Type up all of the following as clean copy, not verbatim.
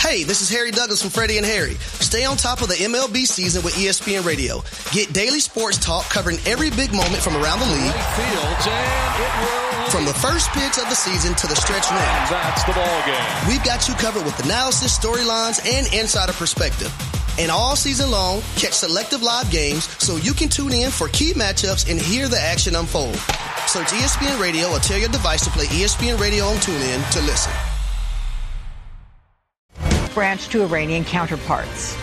Hey, this is Harry Douglas from Freddie and Harry. Stay on top of the MLB season with ESPN Radio. Get daily sports talk covering every big moment from around the league. From the first pitch of the season to the stretch run. That's the ball game. We've got you covered with analysis, storylines, and insider perspective. And all season long, catch selective live games so you can tune in for key matchups and hear the action unfold. Search ESPN Radio or tell your device to play ESPN Radio on TuneIn to listen. Branch to Iranian counterparts.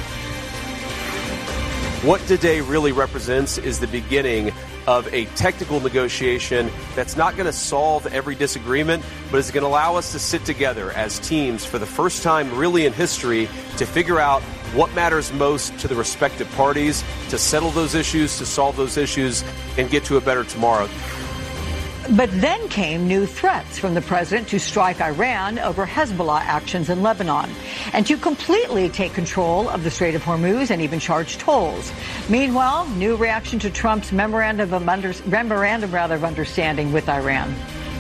What today really represents is the beginning of a technical negotiation that's not going to solve every disagreement, but is going to allow us to sit together as teams for the first time really in history to figure out what matters most to the respective parties, to settle those issues, to solve those issues, and get to a better tomorrow. But then came new threats from the president to strike Iran over Hezbollah actions in Lebanon and to completely take control of the Strait of Hormuz and even charge tolls. Meanwhile, new reaction to Trump's memorandum of understanding with Iran.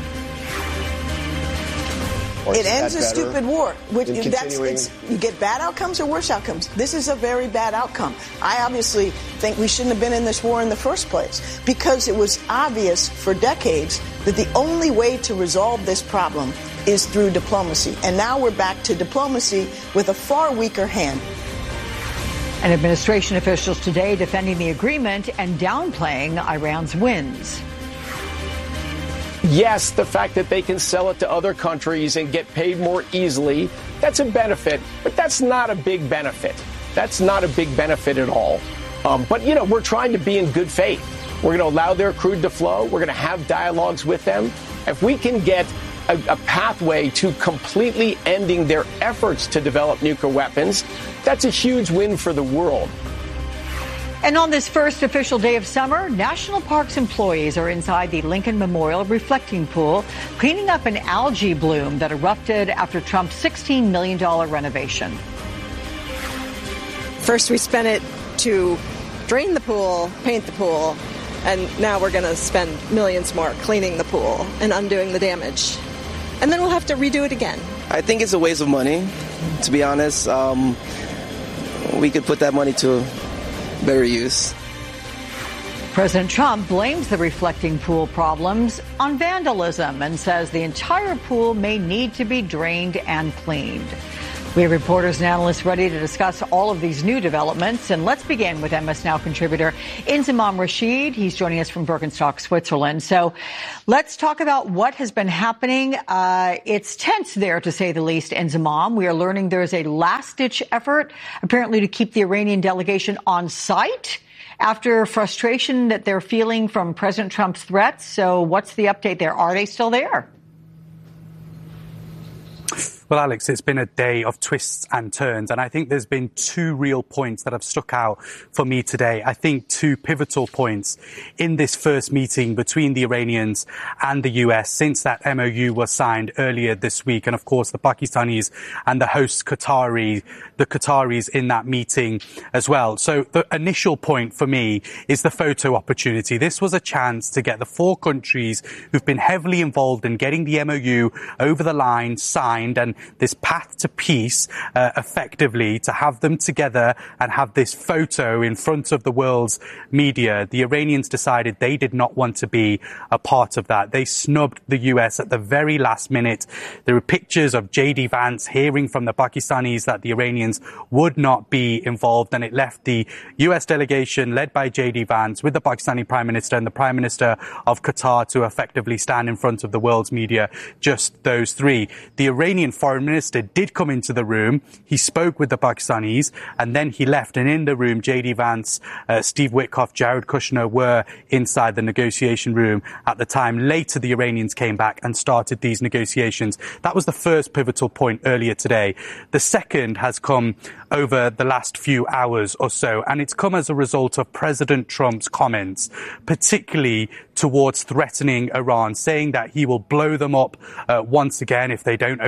It ends a stupid war. You get bad outcomes or worse outcomes. This is a very bad outcome. I obviously think we shouldn't have been in this war in the first place because it was obvious for decades that the only way to resolve this problem is through diplomacy. And now we're back to diplomacy with a far weaker hand. And administration officials today defending the agreement and downplaying Iran's wins. Yes, the fact that they can sell it to other countries and get paid more easily, that's a benefit, but that's not a big benefit. That's not a big benefit at all. But, we're trying to be in good faith. We're going to allow their crude to flow. We're going to have dialogues with them. If we can get a pathway to completely ending their efforts to develop nuclear weapons, that's a huge win for the world. And on this first official day of summer, National Parks employees are inside the Lincoln Memorial Reflecting Pool, cleaning up an algae bloom that erupted after Trump's $16 million renovation. First, we spent it to drain the pool, paint the pool, and now we're going to spend millions more cleaning the pool and undoing the damage. And then we'll have to redo it again. I think it's a waste of money, to be honest. We could put that money to better use. President Trump blames the reflecting pool problems on vandalism and says the entire pool may need to be drained and cleaned. We have reporters and analysts ready to discuss all of these new developments. And let's begin with MS Now contributor Inzamam Rashid. He's joining us from Birkenstock, Switzerland. So let's talk about what has been happening. It's tense there, to say the least, Inzamam. We are learning there's a last-ditch effort, apparently, to keep the Iranian delegation on site after frustration that they're feeling from President Trump's threats. So what's the update there? Are they still there? Well, Alex, it's been a day of twists and turns, and I think there's been two real points that have stuck out for me today. I think two pivotal points in this first meeting between the Iranians and the US since that MOU was signed earlier this week. And of course, the Pakistanis and the host the Qataris in that meeting as well. So the initial point for me is the photo opportunity. This was a chance to get the four countries who've been heavily involved in getting the MOU over the line, signed, and this path to peace, effectively, to have them together and have this photo in front of the world's media. The Iranians decided they did not want to be a part of that. They snubbed the US at the very last minute. There were pictures of J.D. Vance hearing from the Pakistanis that the Iranians would not be involved, and it left the US delegation led by J.D. Vance with the Pakistani Prime Minister and the Prime Minister of Qatar to effectively stand in front of the world's media, just those three. The Iranian Foreign Minister did come into the room. He spoke with the Pakistanis and then he left. And in the room, J.D. Vance, Steve Witkoff, Jared Kushner were inside the negotiation room at the time. Later, the Iranians came back and started these negotiations. That was the first pivotal point earlier today. The second has come over the last few hours or so, and it's come as a result of President Trump's comments, particularly towards threatening Iran, saying that he will blow them up once again if they don't open up the Strait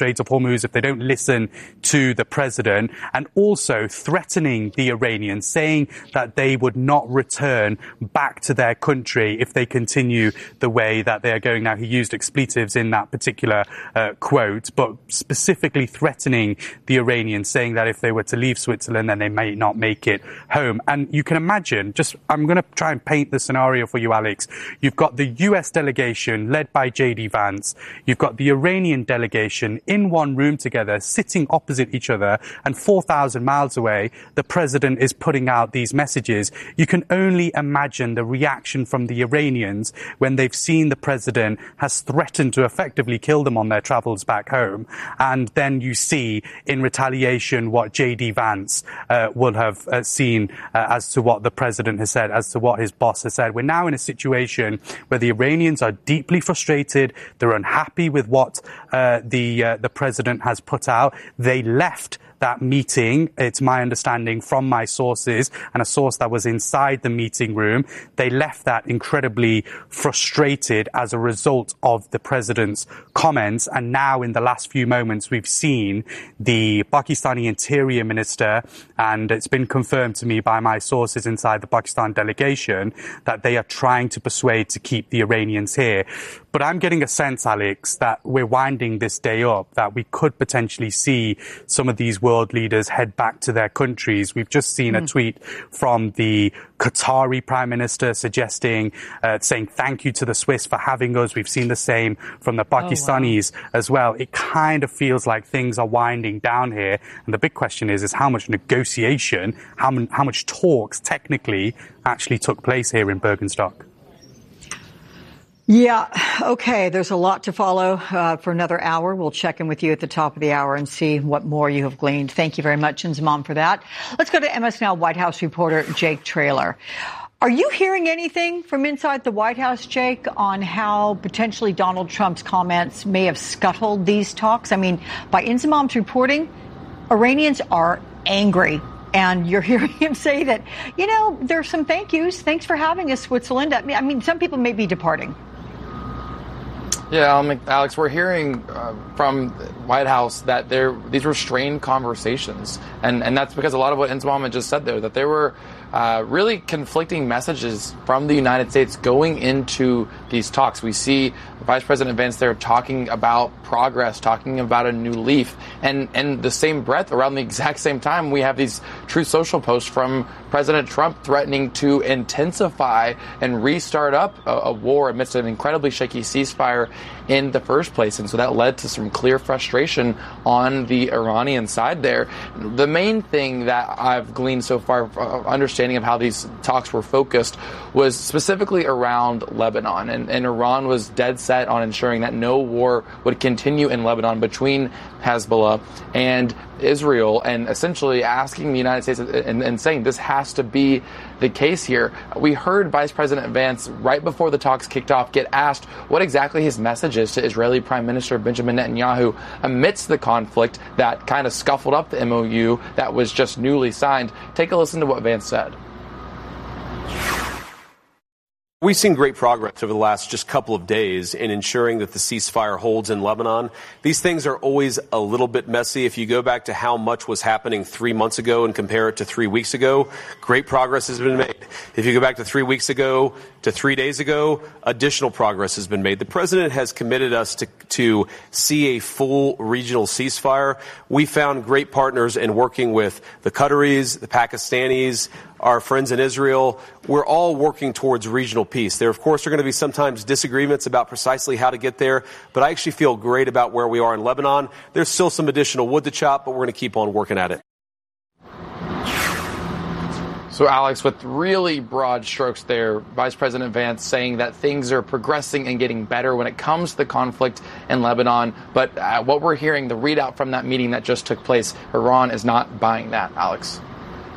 Strait of Hormuz if they don't listen to the president, and also threatening the Iranians, saying that they would not return back to their country if they continue the way that they are going now. He used expletives in that particular quote, but specifically threatening the Iranians, saying that if they were to leave Switzerland, then they may not make it home. And you can imagine, I'm going to try and paint the scenario for you, Alex. You've got the US delegation led by J.D. Vance. You've got the Iranian delegation in one room together, sitting opposite each other, and 4,000 miles away, the president is putting out these messages. You can only imagine the reaction from the Iranians when they've seen the president has threatened to effectively kill them on their travels back home. And then you see in retaliation what J.D. Vance will have seen as to what the president has said, as to what his boss has said. We're now in a situation where the Iranians are deeply frustrated. They're unhappy with what the president has put out. They left that meeting, it's my understanding from my sources and a source that was inside the meeting room, they left that incredibly frustrated as a result of the president's comments. And now in the last few moments, we've seen the Pakistani Interior Minister, and it's been confirmed to me by my sources inside the Pakistan delegation, that they are trying to persuade to keep the Iranians here. But I'm getting a sense, Alex, that we're winding this day up, that we could potentially see some of these world leaders head back to their countries. We've just seen a tweet from the Qatari Prime Minister suggesting, saying thank you to the Swiss for having us. We've seen the same from the Pakistanis as well. It kind of feels like things are winding down here. And the big question is how much negotiation, how much talks technically actually took place here in Bergenstock? Yeah. Okay. There's a lot to follow for another hour. We'll check in with you at the top of the hour and see what more you have gleaned. Thank you very much, Inzamam, for that. Let's go to MS Now White House reporter Jake Traylor. Are you hearing anything from inside the White House, Jake, on how potentially Donald Trump's comments may have scuttled these talks? I mean, by Inzamam's reporting, Iranians are angry. And you're hearing him say that, there's some thank yous. Thanks for having us, Switzerland. I mean, some people may be departing. Yeah, Alex, we're hearing from White House that these were strained conversations. And that's because a lot of what Inzamam just said there, that there were really conflicting messages from the United States going into these talks. We see Vice President Vance there talking about progress, talking about a new leaf. And in the same breath, around the exact same time, we have these Truth Social posts from President Trump threatening to intensify and restart up a war amidst an incredibly shaky ceasefire in the first place. And so that led to some clear frustration on the Iranian side there. The main thing that I've gleaned so far, understanding of how these talks were focused, was specifically around Lebanon. And Iran was dead set on ensuring that no war would continue in Lebanon between Hezbollah and Israel, and essentially asking the United States and saying this has to be the case here. We heard Vice President Vance, right before the talks kicked off, get asked what exactly his message is to Israeli Prime Minister Benjamin Netanyahu amidst the conflict that kind of scuffled up the MOU that was just newly signed. Take a listen to what Vance said. We've seen great progress over the last just couple of days in ensuring that the ceasefire holds in Lebanon. These things are always a little bit messy. If you go back to how much was happening 3 months ago and compare it to 3 weeks ago, great progress has been made. If you go back to 3 weeks ago to 3 days ago, additional progress has been made. The president has committed us to see a full regional ceasefire. We found great partners in working with the Qataris, the Pakistanis, our friends in Israel. We're all working towards regional peace. There, of course, are going to be sometimes disagreements about precisely how to get there, but I actually feel great about where we are in Lebanon. There's still some additional wood to chop, but we're going to keep on working at it. So, Alex, with really broad strokes there, Vice President Vance saying that things are progressing and getting better when it comes to the conflict in Lebanon. But what we're hearing, the readout from that meeting that just took place, Iran is not buying that, Alex.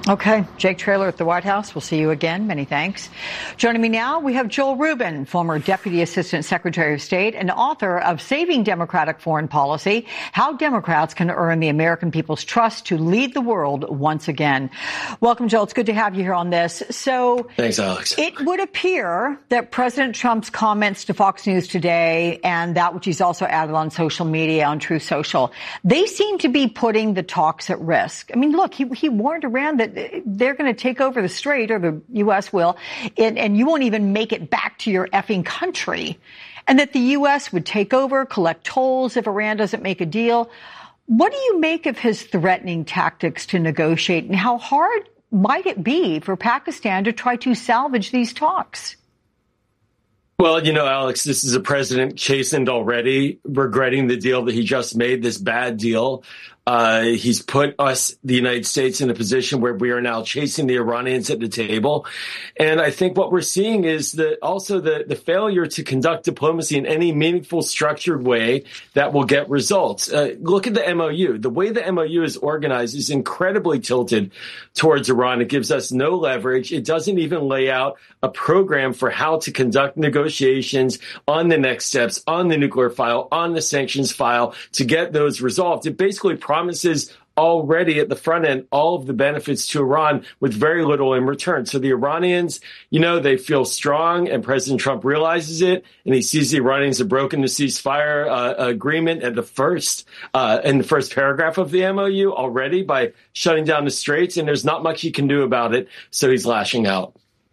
Okay. Jake Traylor at the White House. We'll see you again. Many thanks. Joining me now, we have Joel Rubin, former Deputy Assistant Secretary of State and author of Saving Democratic Foreign Policy, How Democrats Can Earn the American People's Trust to Lead the World Once Again. Welcome, Joel. It's good to have you here on this. So, thanks, Alex. It would appear that President Trump's comments to Fox News today and that which he's also added on social media, on Truth Social, they seem to be putting the talks at risk. I mean, look, he warned Iran that they're going to take over the strait, or the U.S. will, and you won't even make it back to your effing country, and that the U.S. would take over, collect tolls if Iran doesn't make a deal. What do you make of his threatening tactics to negotiate, and how hard might it be for Pakistan to try to salvage these talks? Well, Alex, this is a president chastened already, regretting the deal that he just made, this bad deal. He's put us, the United States, in a position where we are now chasing the Iranians at the table. And I think what we're seeing is the failure to conduct diplomacy in any meaningful, structured way that will get results. Look at the MOU. The way the MOU is organized is incredibly tilted towards Iran. It gives us no leverage. It doesn't even lay out a program for how to conduct negotiations on the next steps, on the nuclear file, on the sanctions file, to get those resolved. It basically promises already at the front end all of the benefits to Iran with very little in return. So the Iranians, they feel strong, and President Trump realizes it, and he sees the Iranians have broken the ceasefire agreement at in the first paragraph of the MOU already by shutting down the straits, and there's not much he can do about it, so he's lashing out.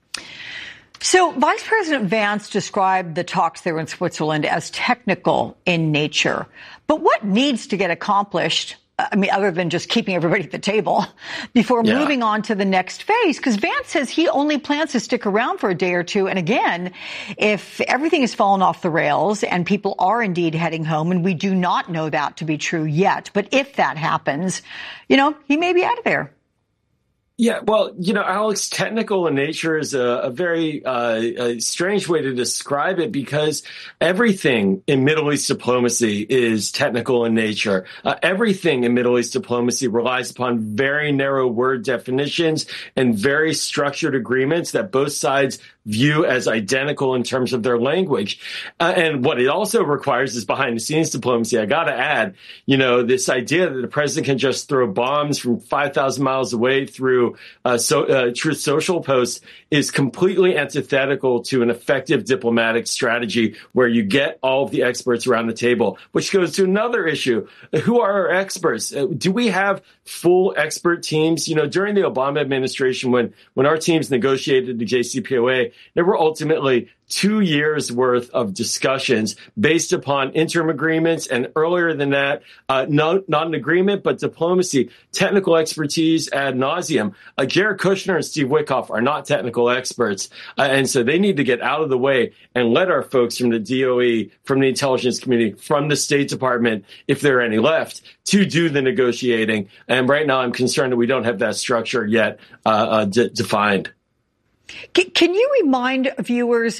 So Vice President Vance described the talks there in Switzerland as technical in nature. But what needs to get accomplished, other than just keeping everybody at the table, before moving on to the next phase? Because Vance says he only plans to stick around for a day or two. And again, if everything has fallen off the rails and people are indeed heading home, and we do not know that to be true yet, but if that happens, he may be out of there. Yeah, well, Alex, technical in nature is a very strange way to describe it, because everything in Middle East diplomacy is technical in nature. Everything in Middle East diplomacy relies upon very narrow word definitions and very structured agreements that both sides view as identical in terms of their language. And what it also requires is behind-the-scenes diplomacy. I got to add, this idea that the president can just throw bombs from 5,000 miles away through Truth Social posts is completely antithetical to an effective diplomatic strategy where you get all of the experts around the table, which goes to another issue. Who are our experts? Do we have full expert teams? During the Obama administration, when our teams negotiated the JCPOA, there were ultimately 2 years worth of discussions based upon interim agreements, and earlier than that, not an agreement, but diplomacy, technical expertise ad nauseum. Jared Kushner and Steve Witkoff are not technical experts, and so they need to get out of the way and let our folks from the DOE, from the intelligence community, from the State Department, if there are any left, to do the negotiating. And right now, I'm concerned that we don't have that structure yet defined. Can you remind viewers,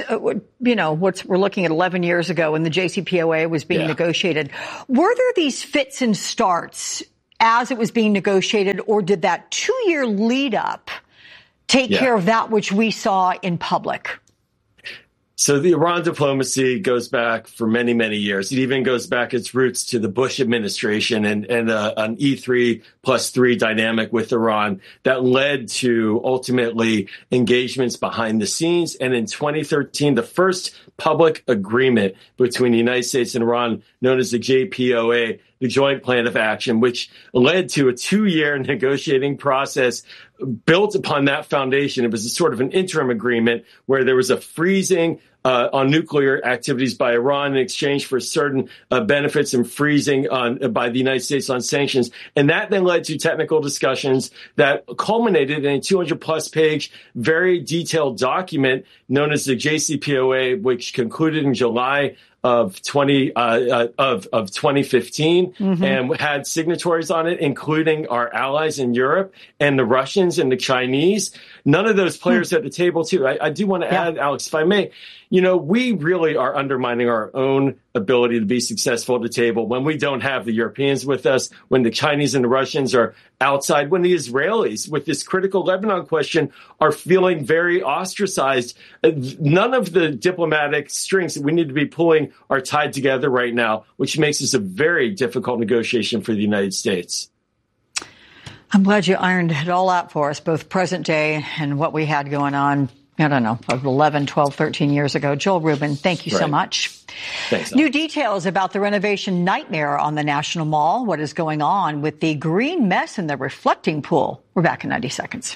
we're looking at 11 years ago when the JCPOA was being negotiated. Were there these fits and starts as it was being negotiated, or did that 2-year lead up take care of that which we saw in public? So the Iran diplomacy goes back for many, many years. It even goes back its roots to the Bush administration and an E3+3 dynamic with Iran that led to ultimately engagements behind the scenes. And in 2013, the first public agreement between the United States and Iran, known as the JPOA, the Joint Plan of Action, which led to a 2-year negotiating process built upon that foundation. It was a sort of an interim agreement where there was a freezing on nuclear activities by Iran in exchange for certain benefits and freezing by the United States on sanctions. And that then led to technical discussions that culminated in a 200-plus page, very detailed document known as the JCPOA, which concluded in July of 2015 and had signatories on it, including our allies in Europe and the Russians and the Chinese. None of those players at the table, too. I do want to add, Alex, if I may, we really are undermining our own ability to be successful at the table when we don't have the Europeans with us, when the Chinese and the Russians are outside, when the Israelis, with this critical Lebanon question, are feeling very ostracized. None of the diplomatic strings that we need to be pulling are tied together right now, which makes this a very difficult negotiation for the United States. I'm glad you ironed it all out for us, both present day and what we had going on, 11, 12, 13 years ago. Joel Rubin, thank you so much. Thanks. New details about the renovation nightmare on the National Mall. What is going on with the green mess in the reflecting pool? We're back in 90 seconds.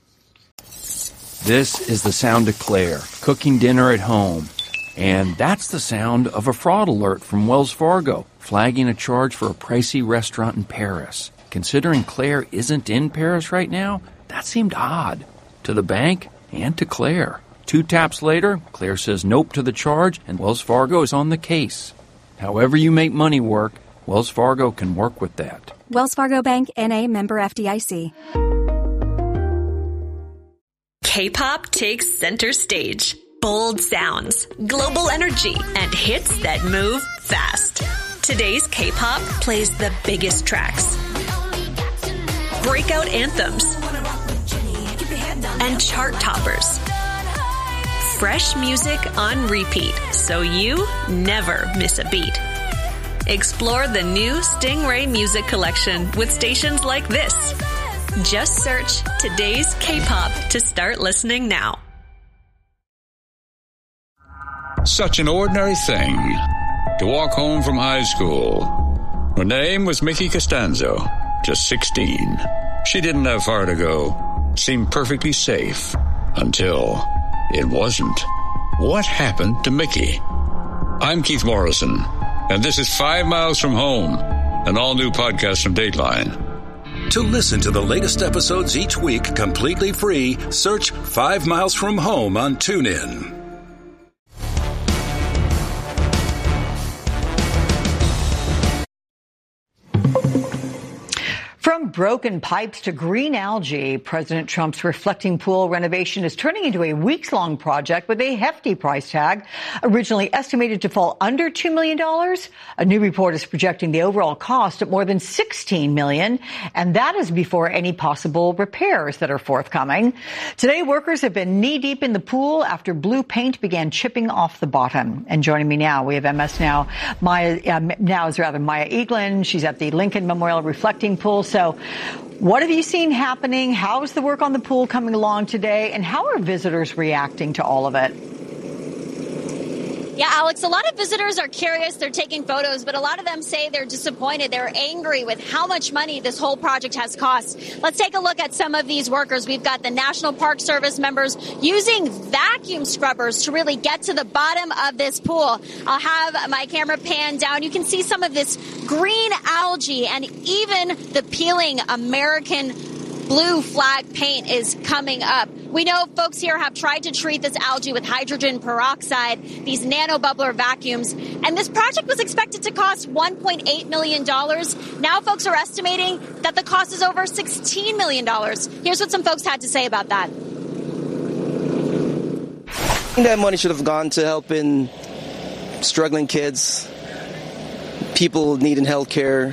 This is the sound of Claire cooking dinner at home. And that's the sound of a fraud alert from Wells Fargo, flagging a charge for a pricey restaurant in Paris. Considering Claire isn't in Paris right now, that seemed odd to the bank and to Claire. 2 taps later, Claire says nope to the charge, and Wells Fargo is on the case. However you make money work, Wells Fargo can work with that. Wells Fargo Bank, N.A., member FDIC. K-pop takes center stage. Bold sounds, global energy, and hits that move fast. Today's K-pop plays the biggest tracks, breakout anthems, and chart toppers. Fresh music on repeat, so you never miss a beat. Explore the new Stingray Music Collection with stations like this. Just search Today's K-pop to start listening now. Such an ordinary thing to walk home from high school. Her name was Mickey Costanzo, just 16. She didn't have far to go, seemed perfectly safe, until it wasn't. What happened to Mickey? I'm Keith Morrison, and this is 5 Miles from Home, an all-new podcast from Dateline. To listen to the latest episodes each week completely free, search 5 Miles from Home on TuneIn. From broken pipes to green algae, President Trump's reflecting pool renovation is turning into a weeks-long project with a hefty price tag. Originally estimated to fall under $2 million, a new report is projecting the overall cost at more than $16 million, and that is before any possible repairs that are forthcoming. Today, workers have been knee-deep in the pool after blue paint began chipping off the bottom. And joining me now, we have MS Now, Maya Eaglin. She's at the Lincoln Memorial Reflecting Pool. So what have you seen happening? How is the work on the pool coming along today? And how are visitors reacting to all of it? Yeah, Alex, a lot of visitors are curious. They're taking photos, but a lot of them say they're disappointed. They're angry with how much money this whole project has cost. Let's take a look at some of these workers. We've got the National Park Service members using vacuum scrubbers to really get to the bottom of this pool. I'll have my camera pan down. You can see some of this green algae and even the peeling American blue flag paint is coming up. We know folks here have tried to treat this algae with hydrogen peroxide, these nanobubbler vacuums, and this project was expected to cost $1.8 million. Now folks are estimating that the cost is over $16 million. Here's what some folks had to say about that. I think that money should have gone to helping struggling kids, people needing health care,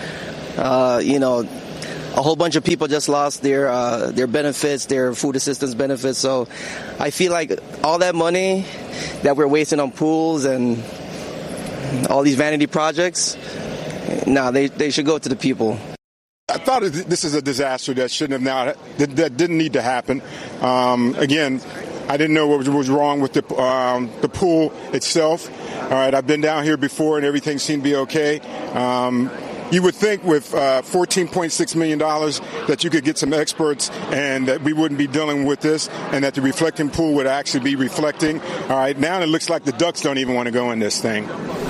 a whole bunch of people just lost their benefits, their food assistance benefits. So I feel like all that money that we're wasting on pools and all these vanity projects, they should go to the people. I thought this is a disaster that that didn't need to happen. Again, I didn't know what was wrong with the pool itself. All right, I've been down here before and everything seemed to be okay. You would think with $14.6 million that you could get some experts and that we wouldn't be dealing with this and that the reflecting pool would actually be reflecting. All right, now it looks like the ducks don't even want to go in this thing.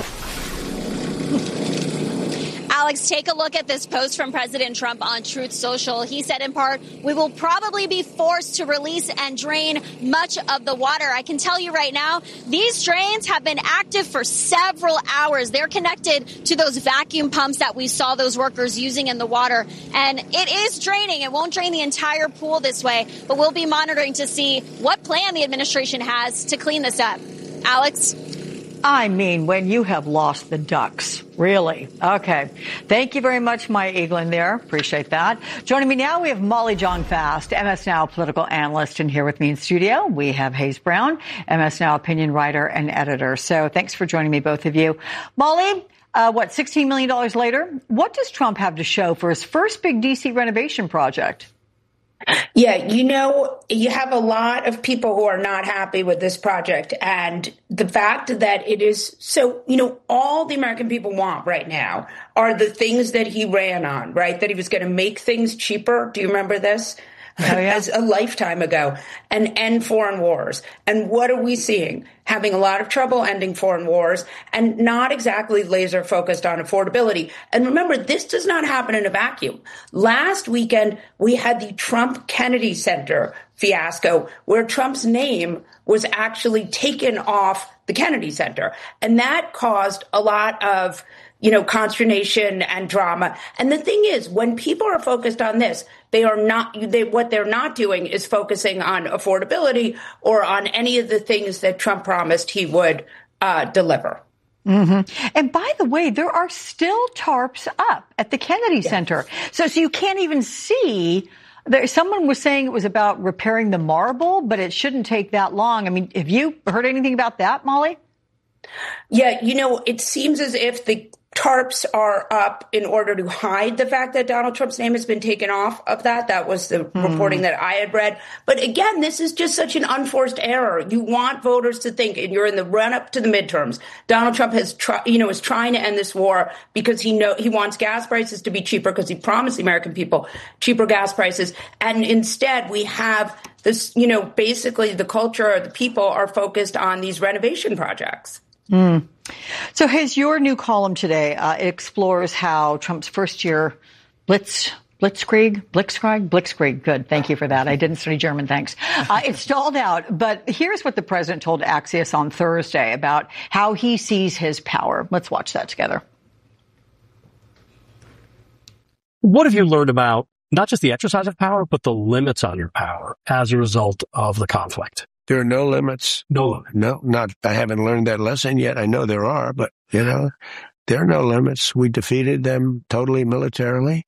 Alex, take a look at this post from President Trump on Truth Social. He said in part, we will probably be forced to release and drain much of the water. I can tell you right now, these drains have been active for several hours. They're connected to those vacuum pumps that we saw those workers using in the water. And it is draining. It won't drain the entire pool this way, but we'll be monitoring to see what plan the administration has to clean this up. Alex? I mean, when you have lost the ducks, really. Okay. Thank you very much, Maya Eaglin there. Appreciate that. Joining me now, we have Molly Jong-Fast, MS Now political analyst, and here with me in studio, we have Hayes Brown, MS Now opinion writer and editor. So thanks for joining me, both of you. Molly, $16 million later, what does Trump have to show for his first big D.C. renovation project? Yeah, you have a lot of people who are not happy with this project. And the fact that it is so, all the American people want right now are the things that he ran on, right? That he was going to make things cheaper. Do you remember this? Oh, yeah. As a lifetime ago, and end foreign wars. And what are we seeing? Having a lot of trouble ending foreign wars and not exactly laser focused on affordability. And remember, this does not happen in a vacuum. Last weekend, we had the Trump Kennedy Center fiasco where Trump's name was actually taken off the Kennedy Center. And that caused a lot of consternation and drama. And the thing is, when people are focused on this, what they're not doing is focusing on affordability or on any of the things that Trump promised he would deliver. Mm-hmm. And by the way, there are still tarps up at the Kennedy Center. So you can't even see. Someone was saying it was about repairing the marble, but it shouldn't take that long. I mean, have you heard anything about that, Molly? Yeah, it seems as if the tarps are up in order to hide the fact that Donald Trump's name has been taken off of that. That was the reporting that I had read. But again, this is just such an unforced error. You want voters to think, and you're in the run up to the midterms. Donald Trump is trying to end this war because he wants gas prices to be cheaper because he promised the American people cheaper gas prices. And instead we have this, basically the culture or the people are focused on these renovation projects. Mm. So, Hayes, your new column today explores how Trump's first year Blitzkrieg. Good. Thank you for that. I didn't study German. Thanks. It stalled out. But here's what the president told Axios on Thursday about how he sees his power. Let's watch that together. What have you learned about not just the exercise of power, but the limits on your power as a result of the conflict? There are no limits. No, I haven't learned that lesson yet. I know there are, but, there are no limits. We defeated them totally militarily.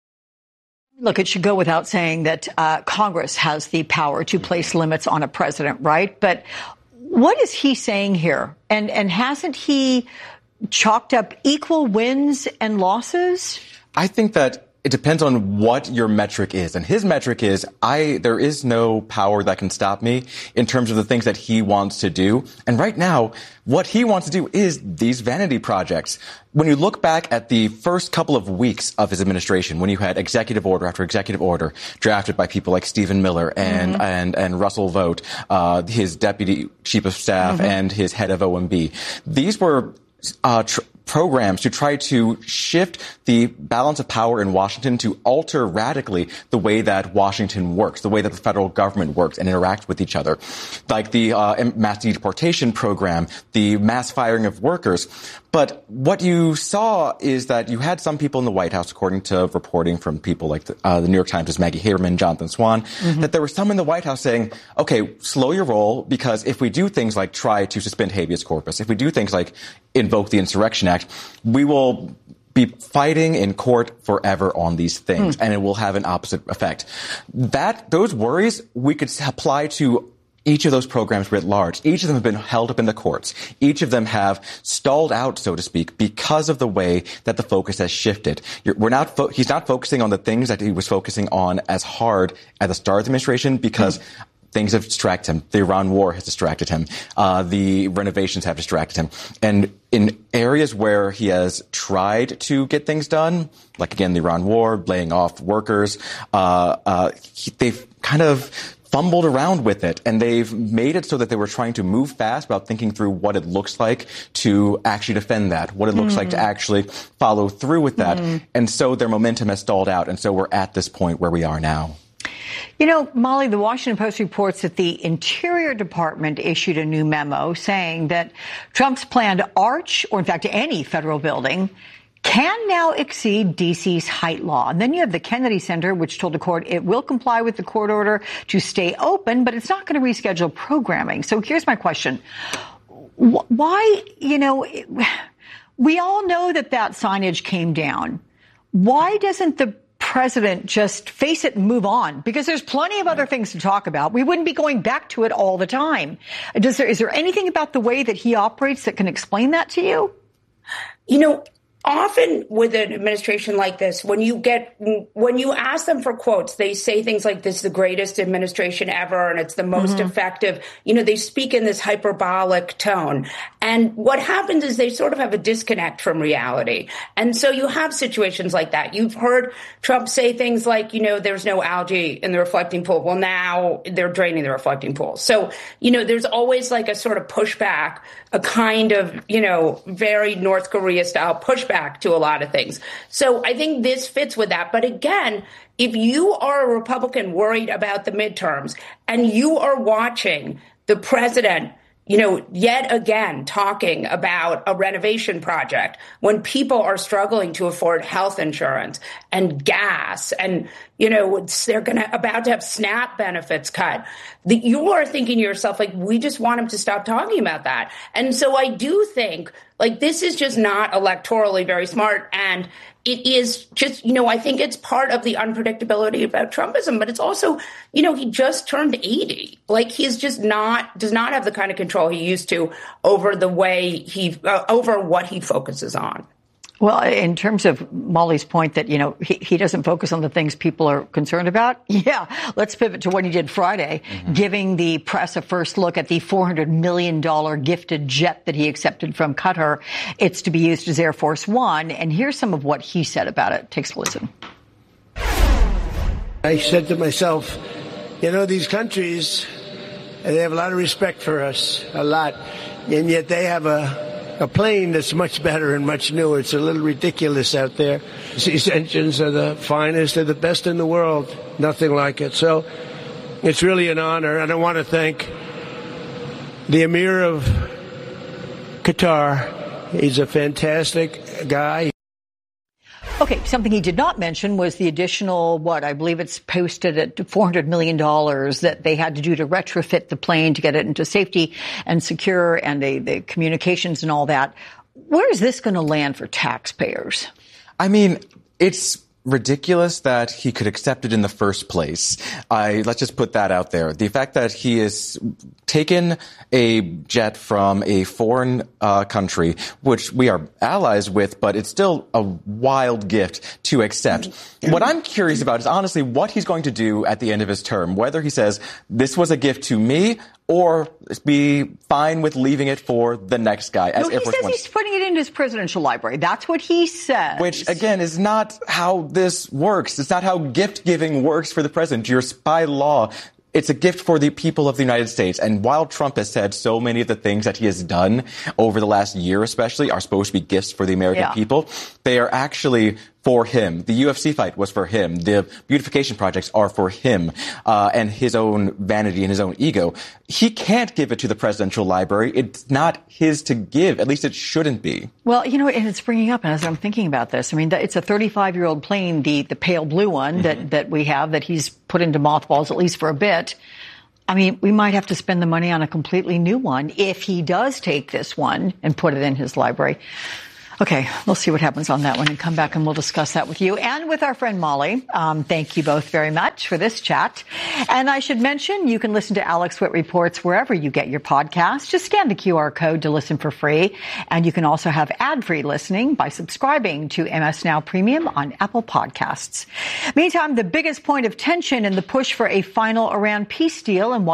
Look, it should go without saying that Congress has the power to place limits on a president, right? But what is he saying here? And hasn't he chalked up equal wins and losses? I think that it depends on what your metric is. And his metric is, there is no power that can stop me in terms of the things that he wants to do. And right now, what he wants to do is these vanity projects. When you look back at the first couple of weeks of his administration, when you had executive order after executive order drafted by people like Stephen Miller and Russell Vogt, his deputy chief of staff and his head of OMB, these were programs to try to shift the balance of power in Washington to alter radically the way that Washington works, the way that the federal government works and interacts with each other. Like the mass deportation program, the mass firing of workers. But what you saw is that you had some people in the White House, according to reporting from people like the New York Times' Maggie Haberman, Jonathan Swan, that there were some in the White House saying, okay, slow your roll, because if we do things like try to suspend habeas corpus, if we do things like invoke the Insurrection Act, we will be fighting in court forever on these things, and it will have an opposite effect. Those worries we could apply to each of those programs writ large. Each of them have been held up in the courts. Each of them have stalled out, so to speak, because of the way that the focus has shifted. He's not focusing on the things that he was focusing on as hard at the start of the administration because things have distracted him. The Iran war has distracted him. The renovations have distracted him. And in areas where he has tried to get things done, like, again, the Iran war, laying off workers, they've kind of fumbled around with it, and they've made it so that they were trying to move fast about thinking through what it looks like to actually defend that, what it looks like to actually follow through with that. And so their momentum has stalled out, and so we're at this point where we are now. Molly, the Washington Post reports that the Interior Department issued a new memo saying that Trump's planned arch, or in fact any federal building, can now exceed D.C.'s height law. And then you have the Kennedy Center, which told the court it will comply with the court order to stay open, but it's not going to reschedule programming. So here's my question. Why, we all know that signage came down. Why doesn't the president just face it and move on? Because there's plenty of other things to talk about. We wouldn't be going back to it all the time. Is there anything about the way that he operates that can explain that to you? Often with an administration like this, when you ask them for quotes, they say things like, this is the greatest administration ever and it's the most effective. They speak in this hyperbolic tone. And what happens is they sort of have a disconnect from reality. And so you have situations like that. You've heard Trump say things like, there's no algae in the reflecting pool. Well, now they're draining the reflecting pool. So, there's always like a sort of pushback, a kind of, very North Korea style pushback to a lot of things. So I think this fits with that. But again, if you are a Republican worried about the midterms and you are watching the president, yet again talking about a renovation project when people are struggling to afford health insurance and gas and, they're about to have SNAP benefits cut, you are thinking to yourself, like, we just want him to stop talking about that. And so I do think, this is just not electorally very smart. And it is just, I think it's part of the unpredictability about Trumpism, but it's also, he just turned 80. He's just does not have the kind of control he used to over the way over what he focuses on. Well, in terms of Molly's point that, he doesn't focus on the things people are concerned about. Yeah. Let's pivot to what he did Friday, giving the press a first look at the $400 million gifted jet that he accepted from Qatar. It's to be used as Air Force One. And here's some of what he said about it. Take a listen. I said to myself, these countries, they have a lot of respect for us, a lot. And yet they have a plane that's much better and much newer. It's a little ridiculous out there. These engines are the finest, they're the best in the world. Nothing like it. So it's really an honor. And I want to thank the Emir of Qatar. He's a fantastic guy. Okay, something he did not mention was the additional, I believe it's posted at $400 million that they had to do to retrofit the plane to get it into safety and secure and the communications and all that. Where is this going to land for taxpayers? I mean, it's ridiculous that he could accept it in the first place. Let's just put that out there. The fact that he has taken a jet from a foreign country, which we are allies with, but it's still a wild gift to accept. What I'm curious about is honestly what he's going to do at the end of his term, whether he says this was a gift to me or be fine with leaving it for the next guy. As he says he's putting it in his presidential library. That's what he says. Which, again, is not how this works. It's not how gift-giving works for the president. By law, it's a gift for the people of the United States. And while Trump has said so many of the things that he has done over the last year especially are supposed to be gifts for the American people, they are actually for him. The UFC fight was for him. The beautification projects are for him and his own vanity and his own ego. He can't give it to the presidential library. It's not his to give. At least it shouldn't be. Well, and it's bringing up, and as I'm thinking about this, I mean, it's a 35-year-old plane, the pale blue one that we have that he's put into mothballs at least for a bit. I mean, we might have to spend the money on a completely new one if he does take this one and put it in his library. Okay, we'll see what happens on that one and come back and we'll discuss that with you and with our friend Molly. Thank you both very much for this chat. And I should mention you can listen to Alex Witt Reports wherever you get your podcasts. Just scan the QR code to listen for free. And you can also have ad-free listening by subscribing to MS Now Premium on Apple Podcasts. Meantime, the biggest point of tension in the push for a final Iran peace deal and